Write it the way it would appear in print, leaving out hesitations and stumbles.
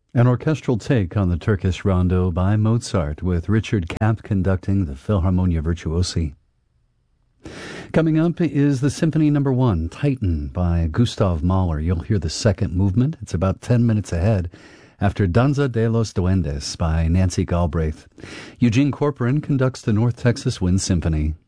An orchestral take on the Turkish rondo by Mozart, with Richard Kapp conducting the Philharmonia Virtuosi. Coming up is the Symphony No. 1, Titan, by Gustav Mahler. You'll hear the second movement. It's about 10 minutes ahead, after Danza de los Duendes by Nancy Galbraith. Eugene Corcoran conducts the North Texas Wind Symphony.